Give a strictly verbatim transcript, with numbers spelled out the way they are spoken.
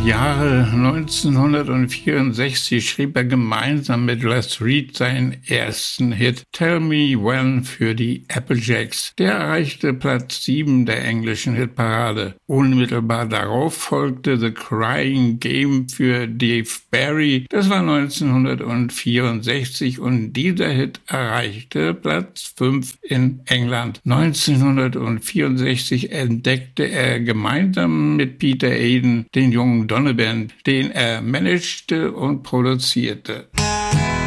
Jahre neunzehnhundertvierundsechzig schrieb er gemeinsam mit Les Reed seinen ersten Hit Tell Me When für die Applejacks. Der erreichte Platz sieben der englischen Hitparade. Unmittelbar darauf folgte The Crying Game für Dave Barry. Das war neunzehnhundertvierundsechzig und dieser Hit erreichte Platz fünf in England. neunzehnhundertvierundsechzig entdeckte er gemeinsam mit Peter Aden den jungen Donovan, den er managte und produzierte.